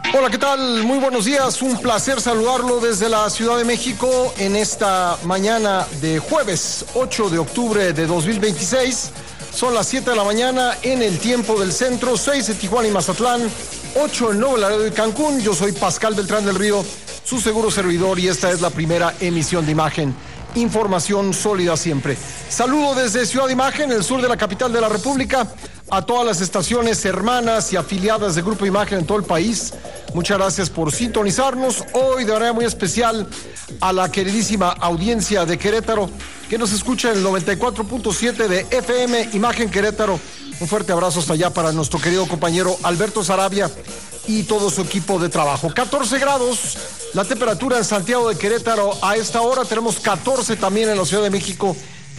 Hola, ¿qué tal? Muy buenos días, un placer saludarlo desde la Ciudad de México en esta mañana de jueves 8 de octubre de 2026. Son las 7 de la mañana en el tiempo del centro, 6 en Tijuana y Mazatlán, 8 en Nuevo Laredo y Cancún. Yo soy Pascal Beltrán del Río, su seguro servidor, y esta es la primera emisión de Imagen. Información sólida siempre. Saludo desde Ciudad de Imagen, el sur de la capital de la República, a todas las estaciones hermanas y afiliadas de Grupo Imagen en todo el país. Muchas gracias por sintonizarnos. Hoy de manera muy especial a la queridísima audiencia de Querétaro, que nos escucha en el 94.7 de FM Imagen Querétaro. Un fuerte abrazo hasta allá para nuestro querido compañero Alberto Sarabia y todo su equipo de trabajo. 14 grados la temperatura en Santiago de Querétaro a esta hora. Tenemos 14 también en la Ciudad de México,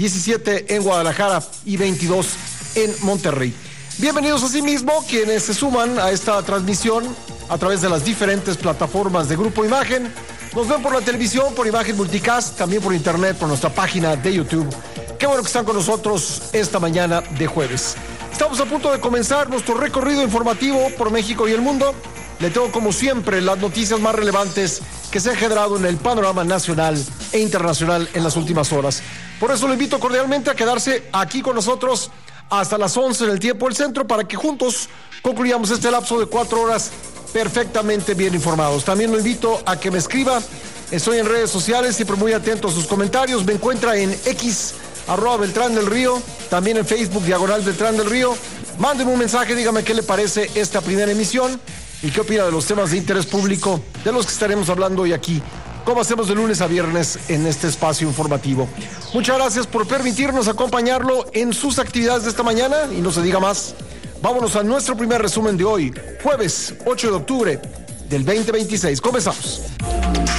17 en Guadalajara y 22 en Monterrey. Bienvenidos asimismo quienes se suman a esta transmisión a través de las diferentes plataformas de Grupo Imagen. Nos ven por la televisión, por Imagen Multicast, también por internet, por nuestra página de YouTube. Qué bueno que están con nosotros esta mañana de jueves. Estamos a punto de comenzar nuestro recorrido informativo por México y el mundo. Le tengo, como siempre, las noticias más relevantes que se han generado en el panorama nacional e internacional en las últimas horas. Por eso lo invito cordialmente a quedarse aquí con nosotros hasta las 11 en el tiempo del centro para que juntos concluyamos este lapso de 4 horas perfectamente bien informados. También lo invito a que me escriba. Estoy en redes sociales, siempre muy atento a sus comentarios. Me encuentra en X, @Beltrán del Río, también en Facebook, /Beltrán del Río. Mándeme un mensaje, dígame qué le parece esta primera emisión y qué opina de los temas de interés público de los que estaremos hablando hoy aquí, como hacemos de lunes a viernes en este espacio informativo. Muchas gracias por permitirnos acompañarlo en sus actividades de esta mañana y no se diga más. Vámonos a nuestro primer resumen de hoy, jueves 8 de octubre del 2026. Comenzamos.